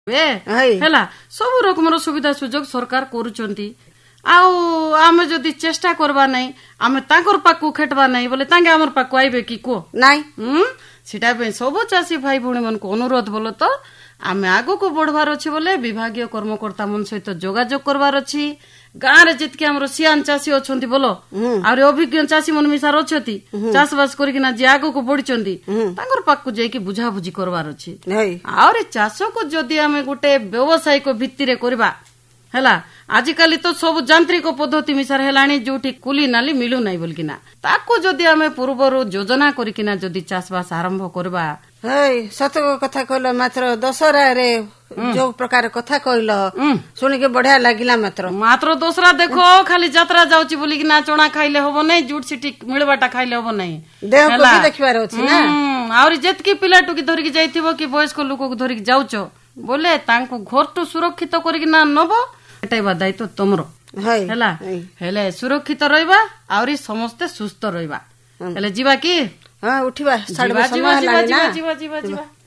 ହେଲା ସବୁ ରକମର ସୁବିଧା ସୁଯୋଗ ସରକାର କରୁଛନ୍ତି। ଆଉ ଆମେ ଯଦି ଚେଷ୍ଟା କରବା ନାହିଁ ଆମେ ତାଙ୍କର ପାଖକୁ ଖେଟବା ନାହିଁ ବୋଲେ ତାଙ୍କେ ଆମର ପାଖକୁ ଆଇବେ କି କୁହ ନାଇଁ ସେଟା ପାଇଁ ସବୁ ଚାଷୀ ଭାଇ ଭଉଣୀ ମାନଙ୍କୁ ଅନୁରୋଧ ବୋଲ ତ ଆମେ ଆଗକୁ ବଢବାର ଅଛି ବୋଲେ ବିଭାଗୀୟ କର୍ମକର୍ତ୍ତା ମାନ ସହିତ ଯୋଗାଯୋଗ କରବାର ଅଛି। ଗାଁରେ ଯେତିକି ଆମର ସିଆନ ଚାଷୀ ଅଛନ୍ତି ବୋଲ ଆହୁରି ଅଭିଜ୍ଞ ଚାଷୀ ମାନେ ମିଶାର ଅଛନ୍ତି ଚାଷବାସ କରିକିନା ଯିଏ ଆଗକୁ ବଢିଛନ୍ତି ତାଙ୍କର ପାଖକୁ ଯାଇକି ବୁଝାବୁଝି କରବାର ଅଛି। ଆହୁରି ଚାଷକୁ ଯଦି ଆମେ ଗୋଟେ ବ୍ୟବସାୟିକ ଭିତ୍ତିରେ କରିବା ହେଲା ଆଜିକାଲି ତ ସବୁ ଯାନ୍ତ୍ରିକ ପଦ୍ଧତି ମିଶାରେ ହେଲାଣି ଯୋଉଠି କୁଲି ନାଲି ମିଳୁନାହିଁ ବୋଲିକିନା ତାକୁ ଯଦି ଆମେ ପୂର୍ବରୁ ଯୋଜନା କରିକିନା ଯଦି ଚାଷବାସ ଆରମ୍ଭ କରିବା। ସତ କଥା କହିଲ ମାତ୍ର ଦଶହରାରେ ଯୋଉ ପ୍ରକାର କଥା କହିଲ ଶୁଣିକି ବଢିଆ ଲାଗିଲା। ମାତ୍ର ଦଶହରା ଦେଖ ଖାଲି ଯାତ୍ରା ଯାଉଛି ବୋଲିକିନା ଚଣା ଖାଇଲେ ହବ ନାହିଁ ଜୁଟ ସିଟି ମିଳିବାଟା ଖାଇଲେ ହବ ନାହିଁ ଦେହକୁ ବି ଦେଖିବାର ଅଛି ନା। ଆହୁରି ଯେତିକି ପିଲାଟୁକି ଧରିକି ଯାଇଥିବ କି ବୟସ୍କ ଲୋକକୁ ଧରିକି ଯାଉଛ ବୋଲେ ତାଙ୍କୁ ଘରଠୁ ସୁରକ୍ଷିତ କରିକିନା ନବ ହଟାଇବା ଦାୟିତ୍ୱ ତମର ହେଲା। ହେଲେ ସୁରକ୍ଷିତ ରହିବା ଆହୁରି ସମସ୍ତେ ସୁସ୍ଥ ରହିବା। ହେଲେ ଯିବା କି ଉଠିବା ଯିବା ଯିବା ଯିବା ଯିବା ଯିବା ଯିବା।